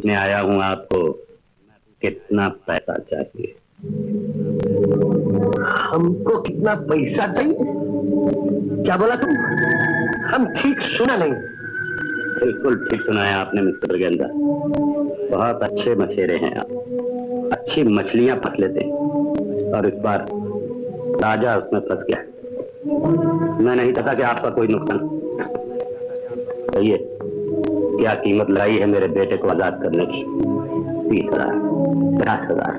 मैं आया हूँ आपको कितना पैसा चाहिए। हमको कितना पैसा चाहिए? क्या बोला तुम? हम ठीक सुना नहीं। बिल्कुल ठीक सुना है आपने मिस्टर गेंदा। बहुत अच्छे मछेरे हैं आप, अच्छी मछलियां फंस लेते हैं और इस बार राजा उसमें फंस गया। मैं नहीं चाहता कि आपका कोई नुकसान। कहिए क्या कीमत लगाई है मेरे बेटे को आजाद करने की? 30,000, 50,000।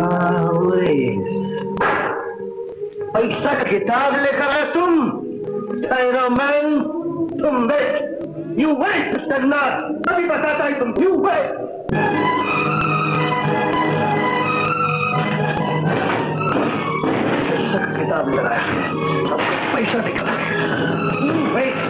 पैसा का किताब लेकर आए तुम? मैन, तुम वेट, यू वेट मिस्टर नाथ, तभी बताता है तुम। You wait. पैसा का किताब लगाया, पैसा निकला। वेट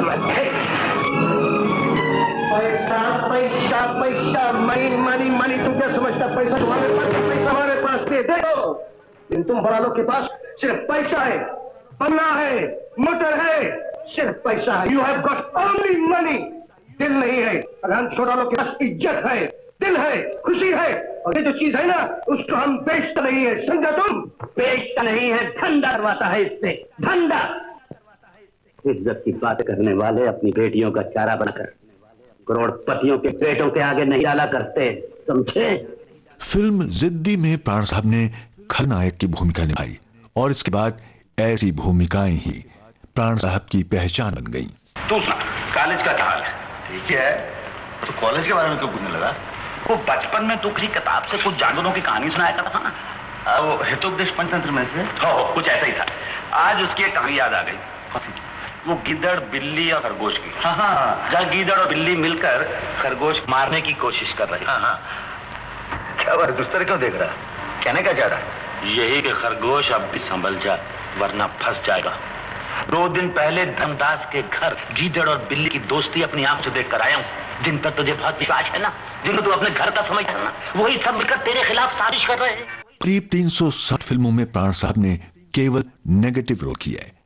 पैसा पैसा पैसा, मनी मनी मनी। तुम क्या समझता? पैसा तुम्हारे पास, पैसा हमारे पास दे दो। इन तुम बड़ा लोग के पास सिर्फ पैसा है, बंगला है, मोटर है, सिर्फ पैसा है। You have got only money, दिल नहीं है। अगर हम छोटा लोग के पास इज्जत है, दिल है, खुशी है, और ये जो चीज है ना, उसको हम बेचता नहीं है, समझा तुम? बेचता नहीं है, धंधा करवाता है इससे, धंधा। इज्जत की बात करने वाले अपनी बेटियों का चारा बनाकर करोड़पतियों के पेटों के आगे नहीं डाला करते, समझे? फिल्म जिद्दी में प्राण साहब ने खलनायक की भूमिका निभाई और इसके बाद ऐसी भूमिकाएं ही प्राण साहब की पहचान बन गई। तू सुना, कॉलेज का क्या हाल है? ठीक है। तो कॉलेज के बारे में क्यों पूछने लगा? वो बचपन में तू किसी किताब से कुछ जानवरों की कहानी सुनाया करता था ना, वो हितोपदेश पंचतंत्र में से। हो कुछ ऐसा ही था। आज उसकी एक कहानी याद आ गई, वो गिद्दड़, बिल्ली और खरगोश की। हाँ, जहाँ गिद्दड़ और बिल्ली मिलकर खरगोश मारने की कोशिश कर रही। हाँ, क्या बात, उस तरह क्यों देख रहा है? कहने का चाह रहा है यही कि खरगोश अब भी संभल जा, वरना फंस जाएगा। 2 दिन पहले धनदास के घर गीदड़ और बिल्ली की दोस्ती अपनी आंख से देख कर आया हूँ। जिन पर तुझे बहुत विश्वास है ना, जिनको तू अपने घर का समझता है ना, वही सब मिलकर तेरे खिलाफ साजिश कर रहे हैं। करीब 360 फिल्मों में प्राण साहब ने केवल नेगेटिव रोल किया है।